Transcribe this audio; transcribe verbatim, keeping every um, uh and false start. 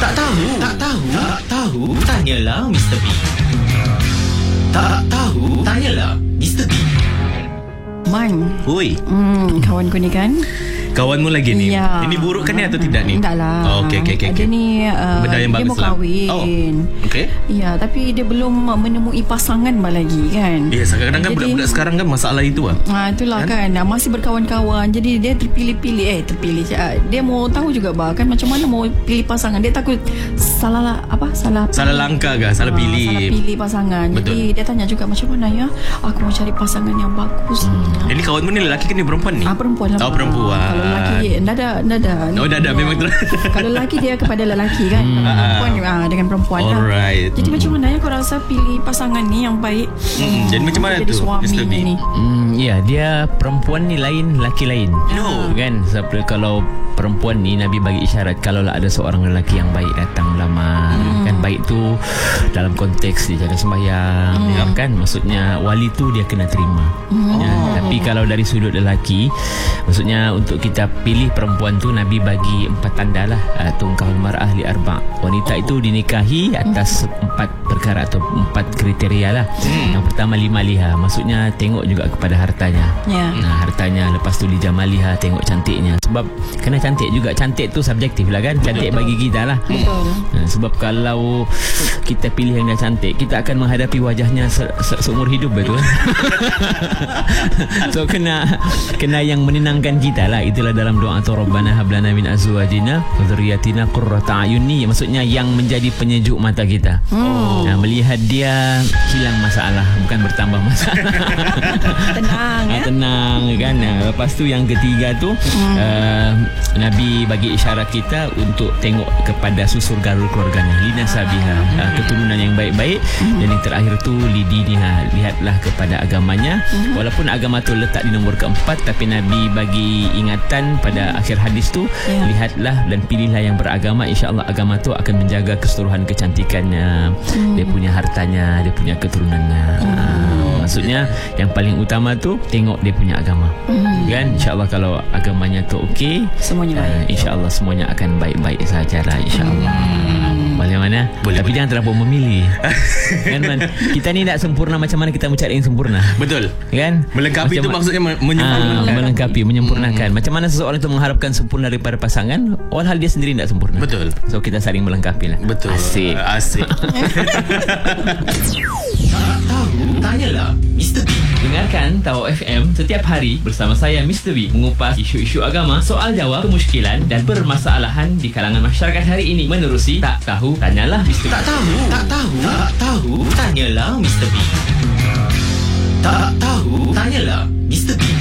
Tak tahu, tak tahu, tak tahu. Tanyalah Mister B. Tak tahu, tanyalah Mister B. Man. Oi. Hmm, kawanku ni kan. Kawanmu lagi ni? Ya. Ini buruk kan ni atau tidak ni? Tak lah. Oh, okey, okey, okey. Dia ni uh, Benda yang dia bagus mau lah. kahwin. Oh, okey. Ya, tapi dia belum menemui pasangan lagi kan. Ya, kadang-kadang kan budak-budak sekarang kan masalah itu lah. Ah, itulah kan, kan? Masih berkawan-kawan. Jadi dia terpilih-pilih Eh terpilih Dia mau tahu juga bah, kan macam mana mau pilih pasangan. Dia takut Salah lah apa Salah Salah langkah ke? Salah ah, pilih. Salah pilih pasangan. Betul. Jadi dia tanya juga macam mana ya aku mau cari pasangan yang bagus. hmm. Ini kawanmu ni lelaki kan ni perempuan ni? Ah, perempuan lah. Oh, perempuan. Kalau lelaki Dah ada Dah ada Oh, dah ada, memang tu. Kalau lelaki dia kepada lelaki kan. Kalau perempuan ah, dengan perempuan lah. Alright. Jadi macam mana ya kau rasa pilih pasangan ni yang baik? Hmm, jadi macam mana jadi tu, Mister B? suaminya ni. Hmm, ya, dia perempuan ni lain, lelaki lain. No. Kan? Sebab kalau perempuan ni Nabi bagi isyarat kalau lah ada seorang lelaki yang baik datang melamar. Hmm. Kan baik tu dalam konteks dia jaga sembahyang, hmm. kan? Maksudnya wali tu dia kena terima. Hmm. Ya, tapi kalau dari sudut lelaki, maksudnya untuk kita pilih perempuan tu Nabi bagi empat tanda lah. Tungkahul mar'ah li arba'. Wanita oh. itu dinikahi atas hmm. empat perkara atau empat kriteria lah. Hmm. Yang pertama lima liha, maksudnya tengok juga kepada hartanya. Ya. Nah, hartanya, lepas tu li jamaliha, tengok cantiknya. Sebab kena cantik juga. Cantik tu subjektif lah kan. Cantik bagi kita lah. Betul. Nah, sebab kalau kita pilih yang dah cantik, kita akan menghadapi wajahnya se- se- seumur hidup, betul. So kena kena yang menenangkan kita lah. Itulah dalam doa tu Rabbana hablana min azwajina wa dzurriyyatina qurrata a'yun ni, maksudnya yang menjadi penyejuk mata kita. Oh. Nah, melihat dia hilang masalah, bukan bertambah masalah. Tenang ya. Tenang kan. Nah, lepas tu yang ketiga tu hmm. uh, Nabi bagi isyarat kita untuk tengok kepada susur garul keluarganya, linasabiha, hmm. uh, keturunan yang baik-baik. hmm. Dan yang terakhir tu lidiniha, lihatlah kepada agamanya. hmm. Walaupun agama tu letak di nombor keempat, tapi Nabi bagi ingatan pada akhir hadis tu, yeah. lihatlah dan pilihlah yang beragama, insya-Allah agama tu akan menjaga keseluruhan kecantikannya, hmm. dia punya hartanya, dia punya keturunannya. hmm. uh, Maksudnya yang paling utama tu tengok dia punya agama. hmm. Kan, insya-Allah kalau agamanya tu okey, semuanya baik. Uh, insya-Allah semuanya akan baik-baik sajalah, insya-Allah. hmm. Bagaimana? Boleh, tapi boleh. jangan terlalu memilih. Kan man, kita ni tak sempurna, macam mana kita mencari yang sempurna? Betul. Kan? Melengkapi itu maksudnya menyempurnakan. Ah, melengkapi, menyempurnakan. Hmm. Macam mana seseorang itu mengharapkan sempurna daripada pasangan, walhal dia sendiri tak sempurna. Betul. So kita saling melengkapi lah. Betul. Asik. Asik. Tak tahu, tanyalah Mister B. Dengarkan Tahu F M setiap hari bersama saya Mister B mengupas isu-isu agama, soal jawab, kemusykilan dan permasalahan di kalangan masyarakat hari ini menerusi Tak Tahu Tanyalah Mister B. Tak tahu, tak tahu, tak tahu. Tanyalah Mister B. Tak tahu, tanyalah Mister B.